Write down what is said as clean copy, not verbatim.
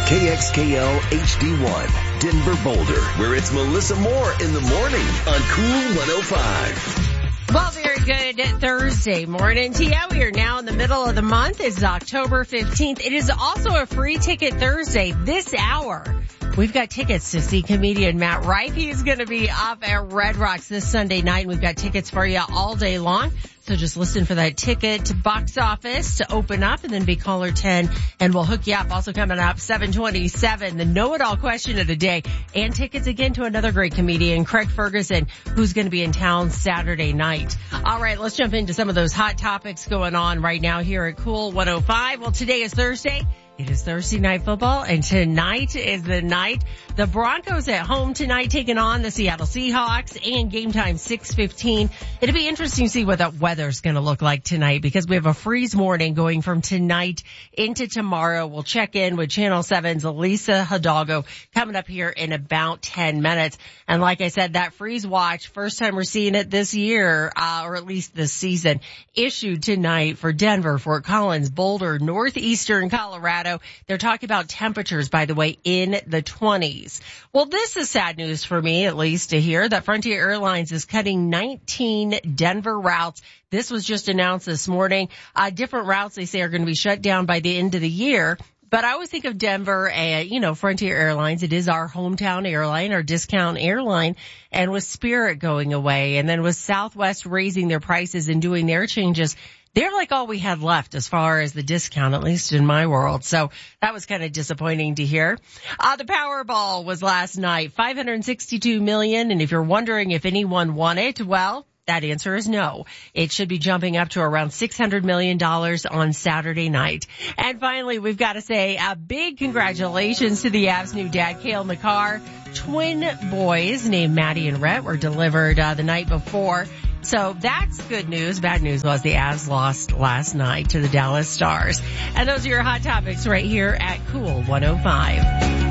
KXKL HD1, Denver Boulder, where it's Melissa Moore in the morning on Cool 105. Well, very good Thursday morning to you. We are now in the middle of the month. It's October 15th. It is also a free ticket Thursday this hour. We've got tickets to see comedian Matt Rife. He's going to be up at Red Rocks this Sunday night. We've got tickets for you all day long. So just listen for that ticket box office to open up and then be caller 10 and we'll hook you up. Also coming up 727, the know-it-all question of the day and tickets again to another great comedian, Craig Ferguson, who's going to be in town Saturday night. All right, let's jump into some of those hot topics going on right now here at Cool 105. Well, today is Thursday. It is Thursday night football, and tonight is the night. The Broncos at home tonight taking on the Seattle Seahawks, and game time 6:15. It'll be interesting to see what that weather's going to look like tonight because we have a freeze warning going from tonight into tomorrow. We'll check in with Channel 7's Lisa Hidalgo coming up here in about 10 minutes. And like I said, that freeze watch, first time we're seeing it this year, or at least this season, issued tonight for Denver, Fort Collins, Boulder, northeastern Colorado. They're talking about temperatures, by the way, in the 20s. Well, this is sad news for me, at least, to hear that Frontier Airlines is cutting 19 Denver routes. This was just announced this morning. Different routes, they say, are going to be shut down by the end of the year. But I always think of Denver and, Frontier Airlines. It is our hometown airline, our discount airline. And with Spirit going away and then with Southwest raising their prices and doing their changes, they're like all we had left as far as the discount, at least in my world. So that was kind of disappointing to hear. The Powerball was last night, $562 million. And if you're wondering if anyone won it, well, that answer is no. It should be jumping up to around $600 million on Saturday night. And finally, we've got to say a big congratulations to the Avs' new dad, Cale Makar. Twin boys named Maddie and Rhett were delivered the night before. So that's good news. Bad news was the Avs lost last night to the Dallas Stars. And those are your hot topics right here at Cool 105.